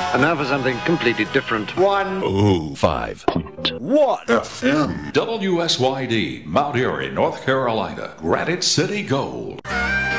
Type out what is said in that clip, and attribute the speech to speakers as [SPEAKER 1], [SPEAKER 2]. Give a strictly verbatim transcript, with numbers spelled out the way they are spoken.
[SPEAKER 1] And now for something completely different.
[SPEAKER 2] One.
[SPEAKER 3] Oh, five.
[SPEAKER 2] What?
[SPEAKER 4] W S Y D, Mount Airy, North Carolina. Granite City Gold.